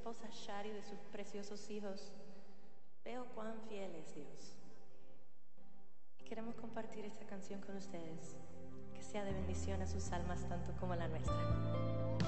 esposa Shari, de sus preciosos hijos, veo cuán fiel es Dios. Y queremos compartir esta canción con ustedes, que sea de bendición a sus almas tanto como a la nuestra.